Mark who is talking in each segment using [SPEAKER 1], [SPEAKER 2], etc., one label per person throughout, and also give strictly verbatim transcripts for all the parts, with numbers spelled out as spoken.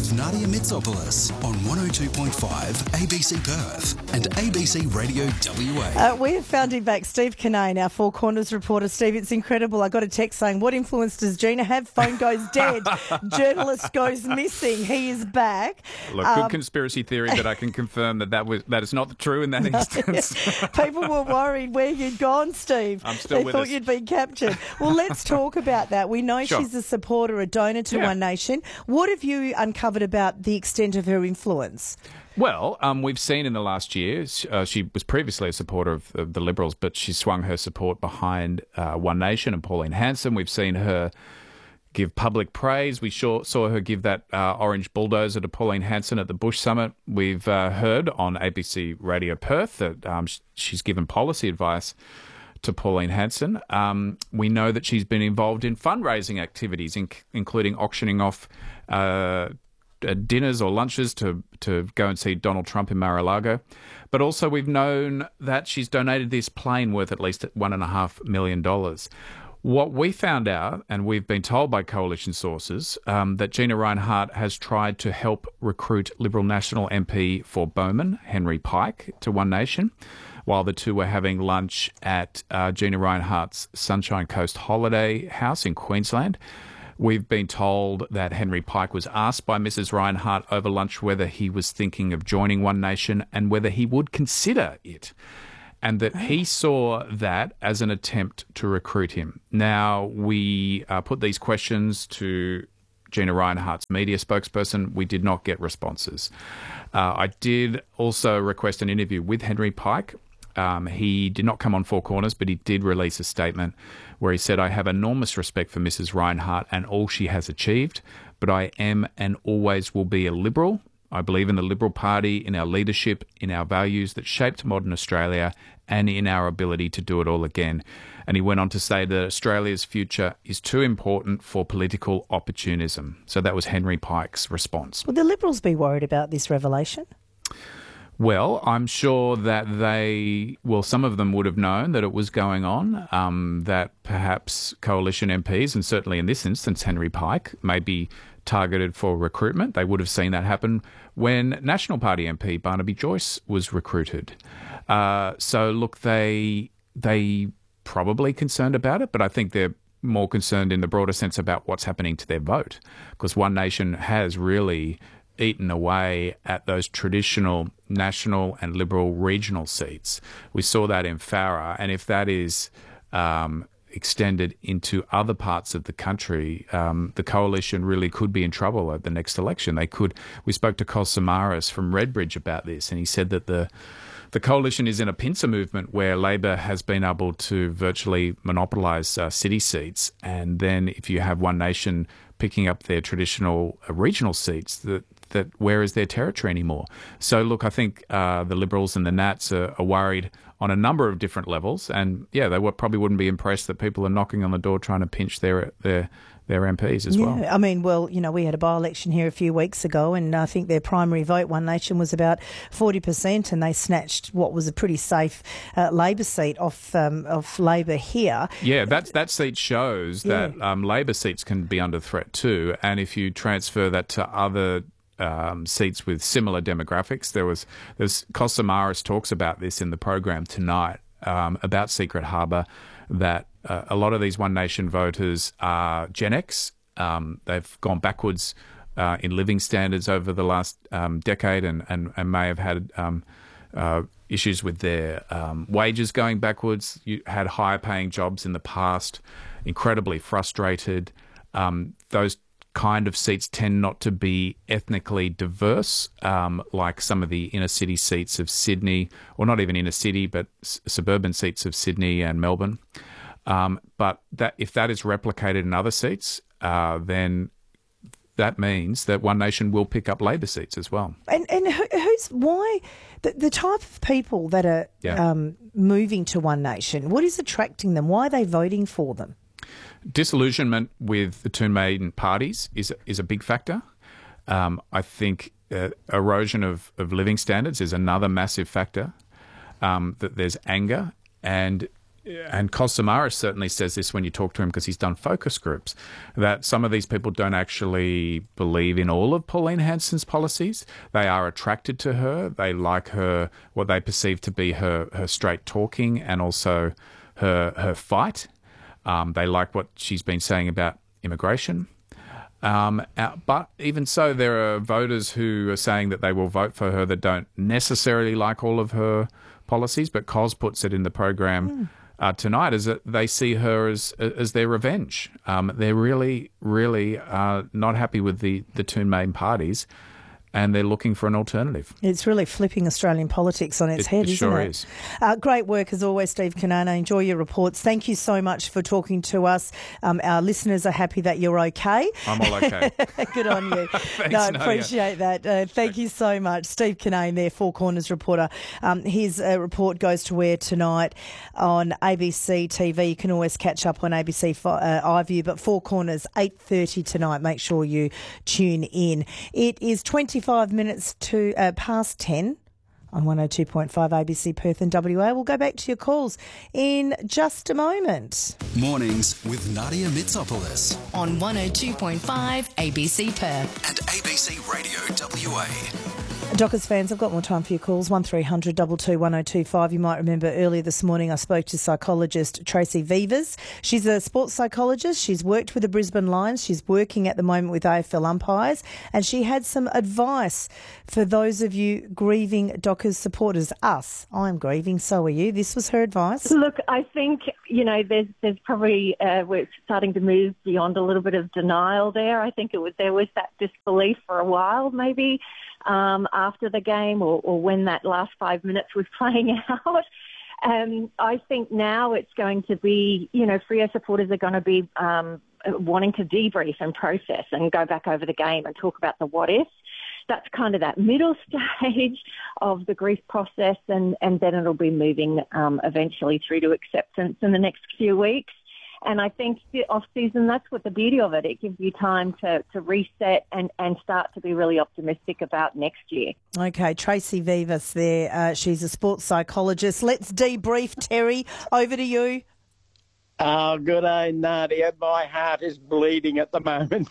[SPEAKER 1] with Nadia Mitsopoulos on one oh two point five A B C Perth and A B C Radio W A.
[SPEAKER 2] Uh, we have found him back, Steve Kinane, our Four Corners reporter. Steve, it's incredible. I got a text saying, what influence does Gina have? Phone goes dead. Journalist goes missing. He is back.
[SPEAKER 3] Look,
[SPEAKER 2] Um,
[SPEAKER 3] good conspiracy theory, but I can confirm that that, was, that is not true in that instance.
[SPEAKER 2] People were worried where you'd gone, Steve.
[SPEAKER 3] I'm still
[SPEAKER 2] they
[SPEAKER 3] with
[SPEAKER 2] thought
[SPEAKER 3] us.
[SPEAKER 2] you'd been captured. Well, let's talk about that. We know
[SPEAKER 3] Sure.
[SPEAKER 2] she's a supporter, a donor to
[SPEAKER 3] Yeah.
[SPEAKER 2] One Nation. What have you uncovered about the extent of her influence?
[SPEAKER 3] Well, um, we've seen in the last year, uh, she was previously a supporter of, of the Liberals, but she swung her support behind uh, One Nation and Pauline Hanson. We've seen her give public praise. We saw, saw her give that uh, orange bulldozer to Pauline Hanson at the Bush Summit. We've uh, heard on A B C Radio Perth that um, sh- she's given policy advice to Pauline Hanson. Um, we know that she's been involved in fundraising activities, in- including auctioning off uh, uh, dinners or lunches to, to go and see Donald Trump in Mar-a-Lago. But also we've known that she's donated this plane worth at least one point five million dollars. What we found out, and we've been told by coalition sources, um, that Gina Rinehart has tried to help recruit Liberal National M P for Bowman, Henry Pike, to One Nation, while the two were having lunch at uh, Gina Rinehart's Sunshine Coast Holiday House in Queensland. We've been told that Henry Pike was asked by Missus Rinehart over lunch whether he was thinking of joining One Nation and whether he would consider it, and that he saw that as an attempt to recruit him. Now, we uh, put these questions to Gina Rinehart's media spokesperson. We did not get responses. Uh, I did also request an interview with Henry Pike. Um, he did not come on Four Corners, but he did release a statement where he said, I have enormous respect for Missus Rinehart and all she has achieved, but I am and always will be a Liberal. I believe in the Liberal Party, in our leadership, in our values that shaped modern Australia, and in our ability to do it all again. And he went on to say that Australia's future is too important for political opportunism. So that was Henry Pike's response.
[SPEAKER 2] Would the Liberals be worried about this revelation?
[SPEAKER 3] Well, I'm sure that they, well, some of them would have known that it was going on, um, that perhaps coalition M Ps, and certainly in this instance, Henry Pike, may be targeted for recruitment. They would have seen that happen when National Party M P Barnaby Joyce was recruited. Uh, so, look, they they probably concerned about it, but I think they're more concerned in the broader sense about what's happening to their vote, because One Nation has really eaten away at those traditional national and Liberal regional seats. We saw that in Farrer, and if that is um, extended into other parts of the country, um, the coalition really could be in trouble at the next election. They could. We spoke to Col Samaras from Redbridge about this, and he said that the the coalition is in a pincer movement where Labor has been able to virtually monopolise uh, city seats, and then if you have One Nation picking up their traditional uh, regional seats, that that where is their territory anymore? So, look, I think uh, the Liberals and the Nats are, are worried on a number of different levels, and yeah, they would, probably wouldn't be impressed that people are knocking on the door trying to pinch their their their M Ps as
[SPEAKER 2] yeah,
[SPEAKER 3] well.
[SPEAKER 2] I mean, well, you know, we had a by-election here a few weeks ago, and I think their primary vote, One Nation, was about forty percent, and they snatched what was a pretty safe uh, Labor seat off um, of Labor here.
[SPEAKER 3] Yeah, that that seat shows
[SPEAKER 2] Yeah.
[SPEAKER 3] that um, Labor seats can be under threat too, and if you transfer that to other Um, seats with similar demographics. There was, there's Col Samaras talks about this in the program tonight um, about Secret Harbour, that uh, a lot of these One Nation voters are Gen X. Um, they've gone backwards uh, in living standards over the last um, decade and, and, and may have had um, uh, issues with their um, wages going backwards. You had higher paying jobs in the past, incredibly frustrated. Um, those kind of seats tend not to be ethnically diverse, um, like some of the inner city seats of Sydney, or not even inner city, but s- suburban seats of Sydney and Melbourne. Um, but that if that is replicated in other seats, uh, then that means that One Nation will pick up Labor seats as well.
[SPEAKER 2] And and who, who's why the, the type of people that are
[SPEAKER 3] Yeah.
[SPEAKER 2] um, moving to One Nation? What is attracting them? Why are they voting for them?
[SPEAKER 3] Disillusionment with the two main parties is is a big factor. Um, I think uh, erosion of, of living standards is another massive factor. Um, that there's anger, and and Kosamaris certainly says this when you talk to him because he's done focus groups, that some of these people don't actually believe in all of Pauline Hanson's policies. They are attracted to her. They like her, what they perceive to be her, her straight talking and also her, her fight. Um, they like what she's been saying about immigration. Um, uh, but even so, there are voters who are saying that they will vote for her that don't necessarily like all of her policies. But Cos puts it in the program mm. uh, tonight is that they see her as as their revenge. Um, they're really, really uh, not happy with the, the two main parties, and they're looking for an alternative.
[SPEAKER 2] It's really flipping Australian politics on its
[SPEAKER 3] it,
[SPEAKER 2] head,
[SPEAKER 3] it
[SPEAKER 2] isn't
[SPEAKER 3] sure
[SPEAKER 2] it?
[SPEAKER 3] Is.
[SPEAKER 2] Uh, great work as always, Steve Kanana. Enjoy your reports. Thank you so much for talking to us. Um, our listeners are happy that you're okay.
[SPEAKER 3] I'm all okay.
[SPEAKER 2] Good on you.
[SPEAKER 3] Thanks,
[SPEAKER 2] no,
[SPEAKER 3] Nadia.
[SPEAKER 2] appreciate that. Uh, thank you so much. Steve Kanane there, Four Corners reporter. Um, his uh, report goes to air tonight on A B C T V. You can always catch up on A B C uh, iView, but Four Corners, eight thirty tonight. Make sure you tune in. It is twenty-five minutes to uh, past ten on one oh two point five A B C Perth and W A. We'll go back to your calls in just a moment.
[SPEAKER 1] Mornings with Nadia Mitsopoulos
[SPEAKER 4] on one oh two point five A B C Perth
[SPEAKER 1] and A B C Radio W A.
[SPEAKER 2] Dockers fans, I've got more time for your calls. one three hundred two two one oh two five. You might remember earlier this morning I spoke to psychologist Tracy Vivas. She's a sports psychologist. She's worked with the Brisbane Lions. She's working at the moment with A F L umpires. And she had some advice for those of you grieving Dockers supporters. Us. I'm grieving, so are you. This was her advice.
[SPEAKER 5] Look, I think, you know, there's there's probably, uh, we're starting to move beyond a little bit of denial there. I think it was there was that disbelief for a while, maybe. Um, after the game or, or when that last five minutes was playing out. Um, I think now it's going to be, you know, Freo supporters are going to be um, wanting to debrief and process and go back over the game and talk about the what ifs. That's kind of that middle stage of the grief process, and, and then it'll be moving um, eventually through to acceptance in the next few weeks. And I think off-season, that's what the beauty of it. It gives you time to, to reset and, and start to be really optimistic about next year.
[SPEAKER 2] Okay, Tracy Vivas there. Uh, she's a sports psychologist. Let's debrief, Terry. Over to you.
[SPEAKER 6] Oh, good day, Nadia. My heart is bleeding at the moment.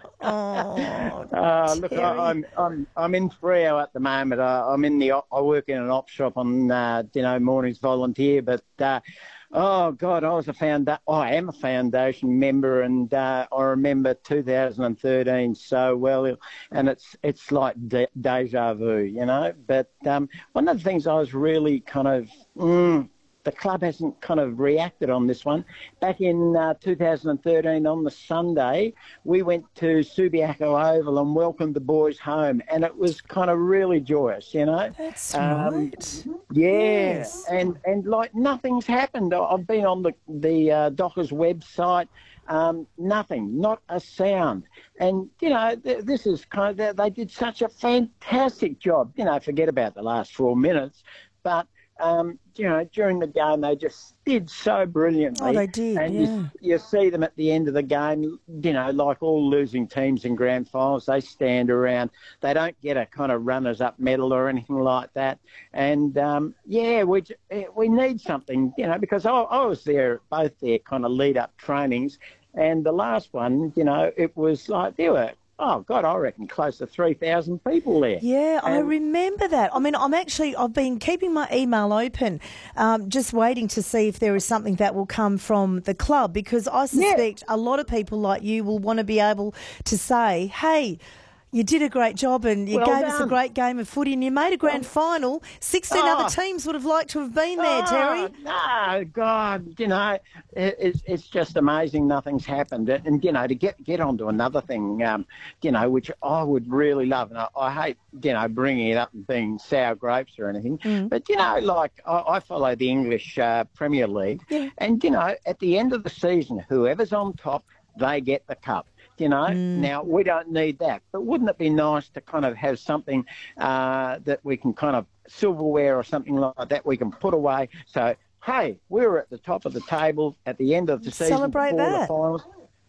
[SPEAKER 2] oh,
[SPEAKER 6] uh, look, I, I'm I'm I'm in Freo at the moment. I, I'm in the I work in an op shop on uh, you know mornings volunteer, but. Uh, Oh, God, I was a founda- oh, I am a foundation member, and uh, I remember two thousand thirteen so well, and it's it's like de- deja vu, you know. But um, one of the things I was really kind of, mm, the club hasn't kind of reacted on this one. Back in uh, two thousand thirteen on the Sunday, we went to Subiaco Oval and welcomed the boys home, and it was kind of really joyous, you know.
[SPEAKER 2] That's
[SPEAKER 6] um,
[SPEAKER 2] right.
[SPEAKER 6] Yeah,
[SPEAKER 2] yes.
[SPEAKER 6] and and like nothing's happened. I've been on the the uh, Dockers website. Um, nothing, not a sound. And, you know, th- this is kind of, they did such a fantastic job. You know, forget about the last four minutes, but. Um, you know, during the game, they just did so brilliantly.
[SPEAKER 2] Oh, they did,
[SPEAKER 6] and
[SPEAKER 2] yeah.
[SPEAKER 6] you, you see them at the end of the game, you know, like all losing teams in grand finals, they stand around. They don't get a kind of runners-up medal or anything like that. And, um, yeah, we we need something, you know, because I, I was there at both their kind of lead-up trainings, and the last one, you know, it was like there were Oh, God, I reckon close to three thousand people there.
[SPEAKER 2] Yeah,
[SPEAKER 6] and
[SPEAKER 2] I remember that. I mean, I'm actually, I've been keeping my email open, um, just waiting to see if there is something that will come from the club, because I suspect yeah. a lot of people like you will want to be able to say, hey, you did a great job and you
[SPEAKER 6] well
[SPEAKER 2] gave
[SPEAKER 6] done.
[SPEAKER 2] us a great game of footy and you made a grand well, final. sixteen
[SPEAKER 6] oh,
[SPEAKER 2] other teams would have liked to have been there,
[SPEAKER 6] oh,
[SPEAKER 2] Terry.
[SPEAKER 6] No, God, you know, it, it's, it's just amazing nothing's happened. And, you know, to get, get on to another thing, um, you know, which I would really love, and I, I hate, you know, bringing it up and being sour grapes or anything, mm. but, you know, like I, I follow the English uh, Premier League, yeah. and, you know, at the end of the season, whoever's on top, they get the cup. You know, mm. now we don't need that, but wouldn't it be nice to kind of have something uh, that we can kind of silverware or something like that we can put away? So, hey, we were at the top of the table at the end of the season
[SPEAKER 2] Celebrate
[SPEAKER 6] before
[SPEAKER 2] that.
[SPEAKER 6] the finals.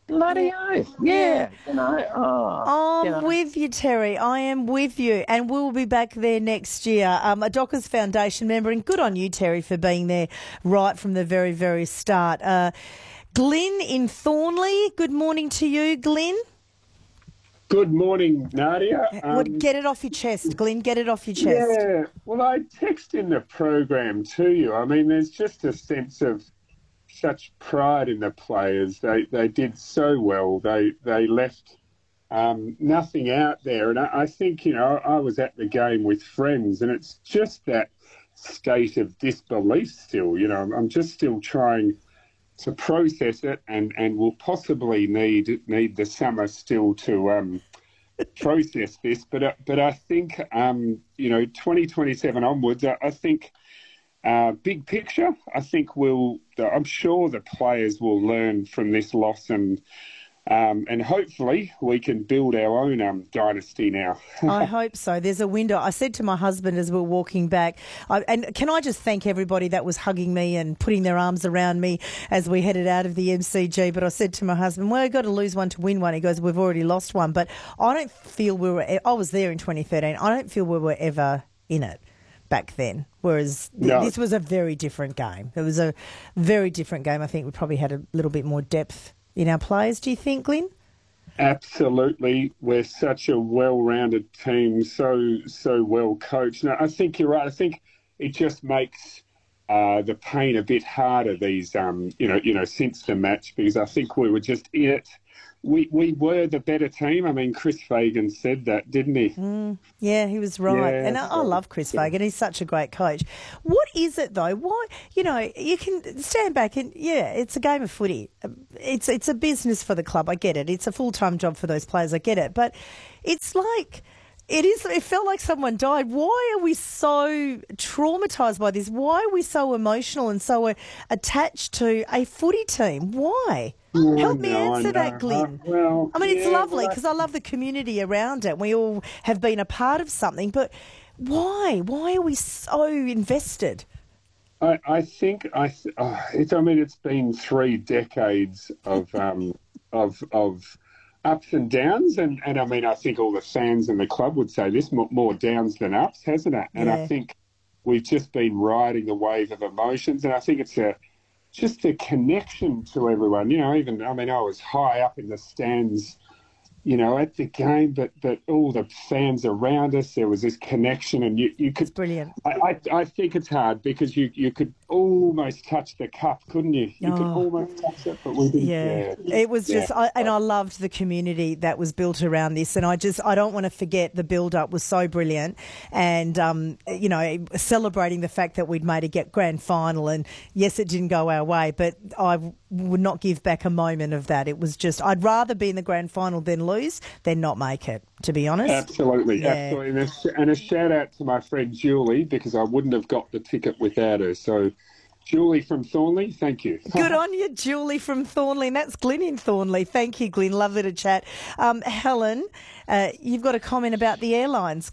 [SPEAKER 6] Bloody oath. Yeah. You know, oh,
[SPEAKER 2] I'm
[SPEAKER 6] you know.
[SPEAKER 2] with you, Terry. I am with you. And we'll be back there next year. Um, a Dockers Foundation member, and good on you, Terry, for being there right from the very, very start. Uh, Glenn in Thornley, good morning to you, Glenn.
[SPEAKER 7] Good morning, Nadia.
[SPEAKER 2] Um,
[SPEAKER 7] Um,
[SPEAKER 2] get it off your chest, Glenn. Get it off your chest.
[SPEAKER 7] Yeah, well, I text in the program to you. I mean, there's just a sense of such pride in the players. They they did so well. They they left um, nothing out there. And I, I think, you know, I was at the game with friends, and it's just that state of disbelief still. You know, I'm, I'm just still trying to process it, and, and will possibly need need the summer still to um, process this. But uh, but I think um, you know, twenty twenty-seven onwards, I, I think uh, big picture, I think we'll. I'm sure the players will learn from this loss, and um, and hopefully we can build our own um, dynasty now.
[SPEAKER 2] I hope so. There's a window. I said to my husband as we were walking back, I, and can I just thank everybody that was hugging me and putting their arms around me as we headed out of the M C G. But I said to my husband, well, we've got to lose one to win one. He goes, we've already lost one. But I don't feel we were, I was there in twenty thirteen. I don't feel we were ever in it back then. Whereas th-
[SPEAKER 7] No.
[SPEAKER 2] this was a very different game. It was a very different game. I think we probably had a little bit more depth in our players. Do you think, Glenn?
[SPEAKER 7] Absolutely. We're such a well-rounded team, so so well coached. No, I think you're right. I think it just makes uh, the pain a bit harder these, um, you know, you know, since the match, because I think we were just in it. We we were the better team. I mean, Chris Fagan said that, didn't he?
[SPEAKER 2] Mm, yeah, he was right.
[SPEAKER 7] Yeah,
[SPEAKER 2] and I, I
[SPEAKER 7] so-
[SPEAKER 2] love Chris Fagan. He's such a great coach. What is it, though? Why, you know, you can stand back and, yeah, it's a game of footy. It's, it's a business for the club. I get it. It's a full-time job for those players. I get it. But it's like... It is. It felt like someone died. Why are we so traumatised by this? Why are we so emotional and so uh, attached to a footy team? Why?
[SPEAKER 7] Oh,
[SPEAKER 2] Help me
[SPEAKER 7] no, I
[SPEAKER 2] answer that,
[SPEAKER 7] know.
[SPEAKER 2] Glenn.
[SPEAKER 7] Uh, well,
[SPEAKER 2] I mean, it's
[SPEAKER 7] yeah,
[SPEAKER 2] lovely
[SPEAKER 7] well,
[SPEAKER 2] because I love the community around it. We all have been a part of something, but why? Why are we so invested?
[SPEAKER 7] I, I think I. th- Oh, it's. I mean, it's been three decades of um, of of ups and downs, and, and I mean, I think all the fans in the club would say this: more, more downs than ups, hasn't it? And
[SPEAKER 2] Yeah.
[SPEAKER 7] I think we've just been riding the wave of emotions, and I think it's a just a connection to everyone. You know, even I mean, I was high up in the stands, you know, at the game, but but all the fans around us, there was this connection, and you, you could.
[SPEAKER 2] Brilliant.
[SPEAKER 7] I, I I think it's hard because you, you could almost touch the cup, couldn't you? You could
[SPEAKER 2] Oh.
[SPEAKER 7] almost touch it, but we didn't.
[SPEAKER 2] Yeah,
[SPEAKER 7] Yeah.
[SPEAKER 2] it was just,
[SPEAKER 7] Yeah.
[SPEAKER 2] I, and I loved the community that was built around this, and I just, I don't want to forget the build-up was so brilliant, and um, you know, celebrating the fact that we'd made a get grand final, and yes, it didn't go our way, but I w- would not give back a moment of that. It was just, I'd rather be in the grand final than lose than not make it, to be honest.
[SPEAKER 7] Absolutely,
[SPEAKER 2] Yeah.
[SPEAKER 7] absolutely. And a, sh- and a shout out to my friend Julie, because I wouldn't have got the ticket without her. So, Julie from Thornley, thank you.
[SPEAKER 2] Good on you, Julie from Thornley. And that's Glenn in Thornley. Thank you, Glenn. Lovely to chat. Um, Helen, uh, you've got a comment about the airlines.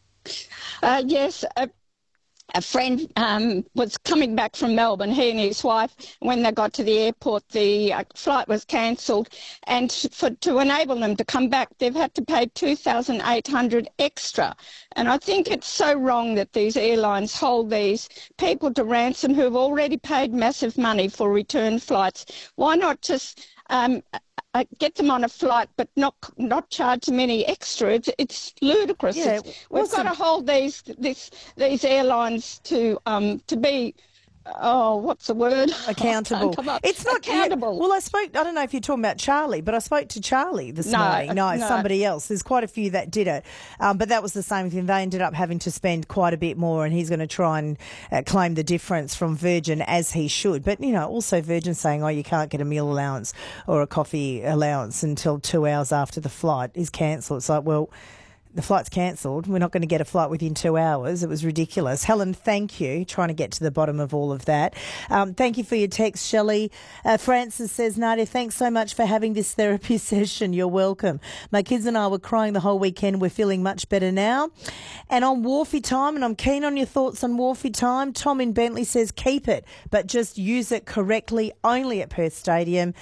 [SPEAKER 8] Uh, yes, a, a friend um, was coming back from Melbourne, he and his wife. When they got to the airport, the uh, flight was cancelled, and for, to enable them to come back, they've had to pay two thousand eight hundred dollars extra. And I think it's so wrong that these airlines hold these people to ransom who have already paid massive money for return flights. Why not just um, uh, get them on a flight, but not not charge them any extra? It's, it's ludicrous.
[SPEAKER 2] Yeah,
[SPEAKER 8] It's, we've
[SPEAKER 2] awesome.
[SPEAKER 8] got to hold these this, these airlines to um, to be. Oh, what's the word?
[SPEAKER 2] Accountable.
[SPEAKER 8] I can't come up.
[SPEAKER 2] It's not
[SPEAKER 8] accountable.
[SPEAKER 2] Yeah, well, I spoke. I don't know if you're talking about Charlie, but I spoke to Charlie this
[SPEAKER 8] No,
[SPEAKER 2] morning. No,
[SPEAKER 8] no.
[SPEAKER 2] somebody else. There's quite a few that did it, um, but that was the same thing. They ended up having to spend quite a bit more, and he's going to try and uh, claim the difference from Virgin, as he should. But you know, also Virgin saying, "Oh, you can't get a meal allowance or a coffee allowance until two hours after the flight is cancelled." It's like, well, the flight's cancelled. We're not going to get a flight within two hours. It was ridiculous. Helen, thank you. Trying to get to the bottom of all of that. Um, thank you for your text, Shelley. Uh, Francis says, Nadia, thanks so much for having this therapy session. You're welcome. My kids and I were crying the whole weekend. We're feeling much better now. And on Wharfie time, and I'm keen on your thoughts on Wharfie time, Tom in Bentley says, keep it, but just use it correctly only at Perth Stadium.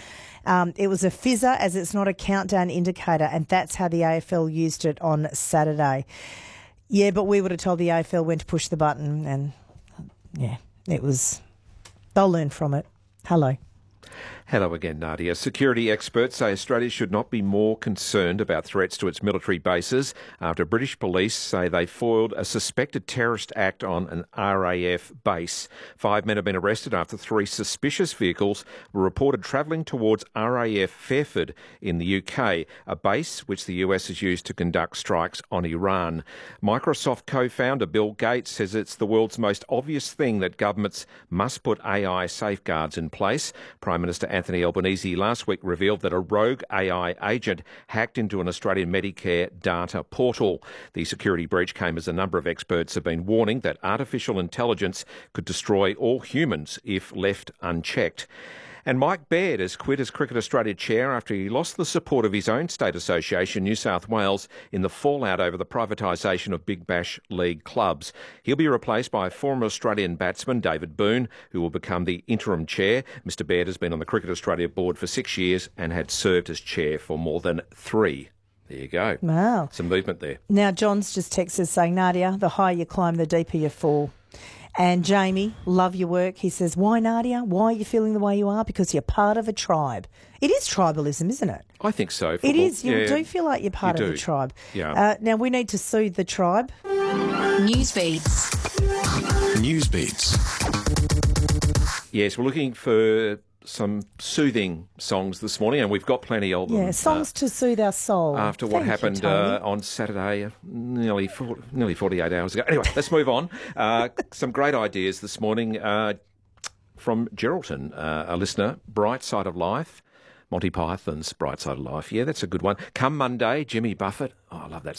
[SPEAKER 2] Um, it was a fizzer, as it's not a countdown indicator, and that's how the A F L used it on Saturday. Yeah, but we would have told the A F L when to push the button, and yeah, it was. They'll learn from it. Hello.
[SPEAKER 9] Hello again, Nadia. Security experts say Australia should not be more concerned about threats to its military bases after British police say they foiled a suspected terrorist act on an R A F base. Five men have been arrested after three suspicious vehicles were reported travelling towards R A F Fairford in the U K, a base which the U S has used to conduct strikes on Iran. Microsoft co-founder Bill Gates says it's the world's most obvious thing that governments must put A I safeguards in place. Prime Minister Anthony Albanese last week revealed that a rogue A I agent hacked into an Australian Medicare data portal. The security breach came as a number of experts have been warning that artificial intelligence could destroy all humans if left unchecked. And Mike Baird has quit as Cricket Australia chair after he lost the support of his own state association, New South Wales, in the fallout over the privatisation of Big Bash League clubs. He'll be replaced by former Australian batsman David Boone, who will become the interim chair. Mister Baird has been on the Cricket Australia board for six years and had served as chair for more than three. There you go.
[SPEAKER 2] Wow. Some
[SPEAKER 9] movement there.
[SPEAKER 2] Now, John's just texted saying, Nadia, the higher you climb, the deeper you fall. And Jamie, love your work. He says, why, Nadia? Why are you feeling the way you are? Because you're part of a tribe. It is tribalism, isn't it?
[SPEAKER 9] I think so.
[SPEAKER 2] Football. It is. You yeah, do feel like you're part
[SPEAKER 9] you
[SPEAKER 2] of the tribe.
[SPEAKER 9] Yeah.
[SPEAKER 2] Uh, now, we need to soothe the tribe.
[SPEAKER 4] Newsbeats.
[SPEAKER 1] Newsbeats.
[SPEAKER 9] Yes, we're looking for some soothing songs this morning, and we've got plenty of them.
[SPEAKER 2] Yeah, songs uh, to soothe our soul.
[SPEAKER 9] After what
[SPEAKER 2] Thank
[SPEAKER 9] happened
[SPEAKER 2] you,
[SPEAKER 9] uh, on Saturday, uh, nearly four, nearly forty-eight hours ago. Anyway, let's move on. Uh, some great ideas this morning uh, from Geraldton, uh, a listener. Bright Side of Life, Monty Python's Bright Side of Life. Yeah, that's a good one. Come Monday, Jimmy Buffett. Oh, I love that